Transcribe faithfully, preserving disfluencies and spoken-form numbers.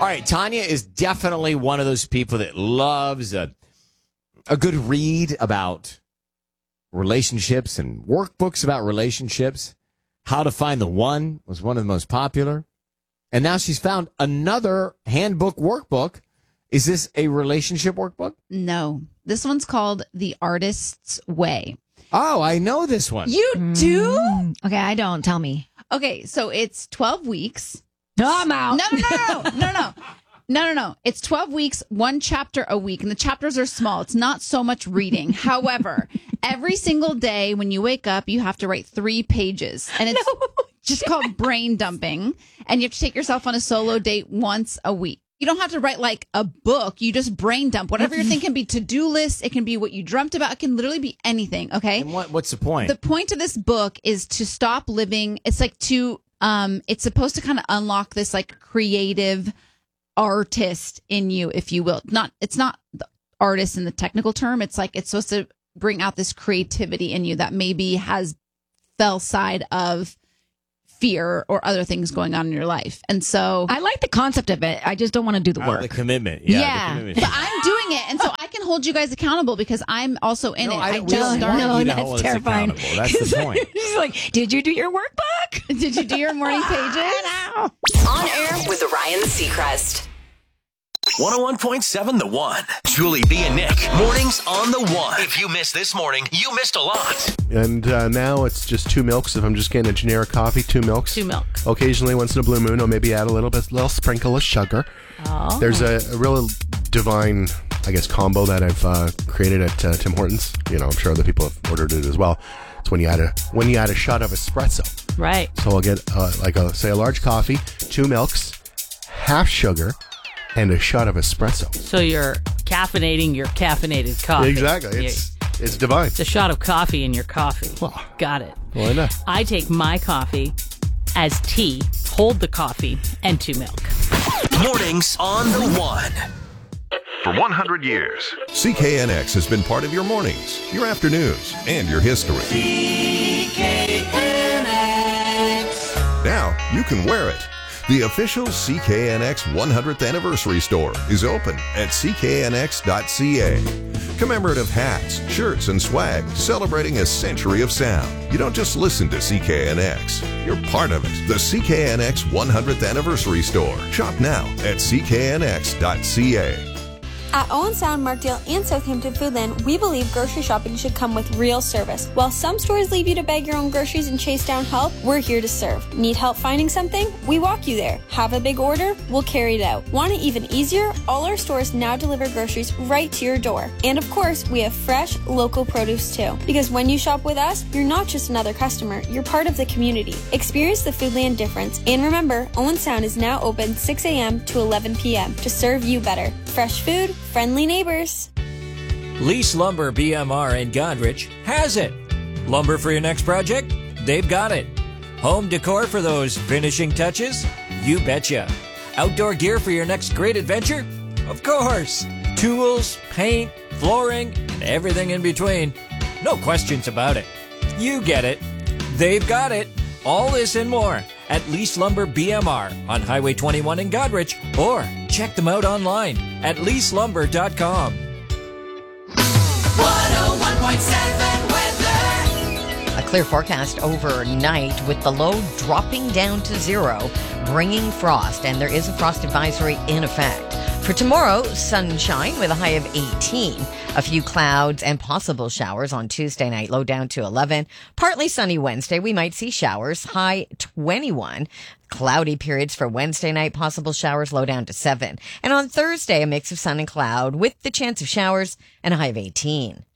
All right, Tanya is definitely one of those people that loves a, a good read about relationships and workbooks about relationships. How to Find the One was one of the most popular. And now she's found another handbook workbook. Is this a relationship workbook? No. This one's called The Artist's Way. Oh, I know this one. You do? Mm. Okay, I don't. Tell me. Okay, so it's twelve weeks. No, I'm out. No, no, no, no, no, no. No, no, no. It's twelve weeks, one chapter a week, and the chapters are small. It's not so much reading. However, every single day when you wake up, you have to write three pages, and it's no. just called brain dumping, and you have to take yourself on a solo date once a week. You don't have to write like a book. You just brain dump. Whatever you're thinking can be to-do lists. It can be what you dreamt about. It can literally be anything, okay? And what, what's the point? The point of this book is to stop living. It's like to, um, it's supposed to kind of unlock this like creative artist in you, if you will. Not, it's not the artist in the technical term. It's like, it's supposed to bring out this creativity in you that maybe has fell side of fear or other things going on in your life. And so I like the concept of it. I just don't want to do the Oh, work. the commitment. Yeah. Yeah. The commitment. but I'm doing it, and so I can hold you guys accountable because I'm also in No, it. I I, don't- we just don't started. want no, you to that's hold us terrifying. accountable. That's the point. She's like, did you do your workbook? Did you do your morning pages? On air with Ryan Seacrest. one oh one point seven The One. Julie B and Nick. Mornings on The One. If you missed this morning, you missed a lot. And uh, now it's just two milks. If I'm just getting a generic coffee, two milks. Two milk. Occasionally, once in a blue moon, I'll maybe add a little bit, little sprinkle of sugar. Oh. There's a, a real divine, I guess, combo that I've uh, created at uh, Tim Hortons. You know, I'm sure other people have ordered it as well. It's when you add a when you add a shot of espresso. Right. So I'll get uh, like a say a large coffee, two milks, half sugar, and a shot of espresso. So you're caffeinating your caffeinated coffee. Exactly. It's it's divine. It's a shot of coffee in your coffee. Well, Got it. why not? I take my coffee as tea, hold the coffee, and two milk. Mornings on The One. For one hundred years, C K N X has been part of your mornings, your afternoons, and your history. C K N X. Now you can wear it. The official C K N X one hundredth anniversary store is open at c k n x dot c a. Commemorative hats, shirts, and swag celebrating a century of sound. You don't just listen to C K N X, you're part of it. The C K N X one hundredth anniversary store. Shop now at c k n x dot c a. At Owen Sound, Markdale, and Southampton Foodland, we believe grocery shopping should come with real service. While some stores leave you to bag your own groceries and chase down help, we're here to serve. Need help finding something? We walk you there. Have a big order? We'll carry it out. Want it even easier? All our stores now deliver groceries right to your door. And of course, we have fresh, local produce too. Because when you shop with us, you're not just another customer, you're part of the community. Experience the Foodland difference. And remember, Owen Sound is now open six a.m. to eleven p.m. to serve you better. Fresh food, friendly neighbors. Lease Lumber B M R in Godrich has it. Lumber for your next project? They've got it. Home decor for those finishing touches? You betcha. Outdoor gear for your next great adventure? Of course. Tools, paint, flooring, and everything in between. No questions about it. You get it. They've got it. All this and more at Lease Lumber B M R on Highway twenty-one in Godrich, or check them out online at lease lumber dot com. one oh one point seven weather. A clear forecast overnight with the low dropping down to zero, bringing frost, and there is a frost advisory in effect. For tomorrow, sunshine with a high of eighteen. A few clouds and possible showers on Tuesday night, low down to eleven. Partly sunny Wednesday, we might see showers, high twenty-one. Cloudy periods for Wednesday night, possible showers, low down to seven. And on Thursday, a mix of sun and cloud with the chance of showers and a high of eighteen.